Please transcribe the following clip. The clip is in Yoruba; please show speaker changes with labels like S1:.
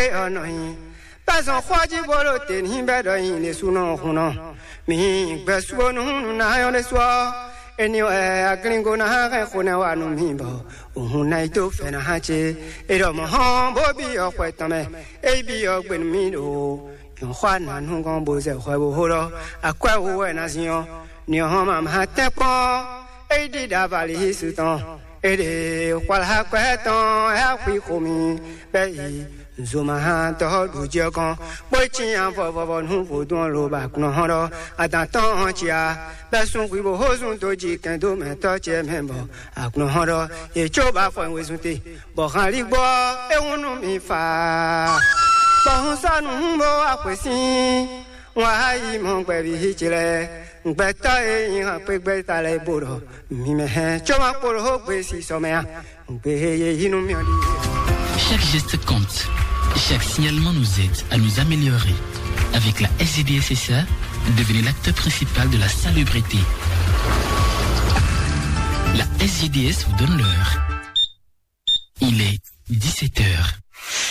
S1: pe onoi pas en khoji bolo ten himbe do yin le suno huno mi gbe suonu na yo le so eni agringo na ha khona wa no mi bo unai to fe na ha che e do mo ho bo bi o kwe tame e bi o gbe mi do yon khwa na nu gon bo se khwa bo ho ro akwa wo we na sin yo ni ho ma ma te po e di da ba li su ton e de kwa ha kwa ton ha kwi ko mi be Zuma ha to du je kon bo chin an fo fo nu fo don lo ba kun ho ro atan ton chia ba sun kwi bo ho sun to ji kan do me to che me bo a kun ho ro ye cho ba fo we sun te bo han li bo e won nu mi fa bo hun sa nu bo a kwe sin wa yi mo gbe bi ji le gbe ta e yin ha pe gbe ta le bo ro mi me he cho ma po ro gbe si so me a gbe ye yi nu mi o di.
S2: Chaque geste compte. Chaque signalement nous aide à nous améliorer. Avec la SGDSSA, devenez l'acteur principal de la salubrité. La SGDS vous donne l'heure. Il est 17h.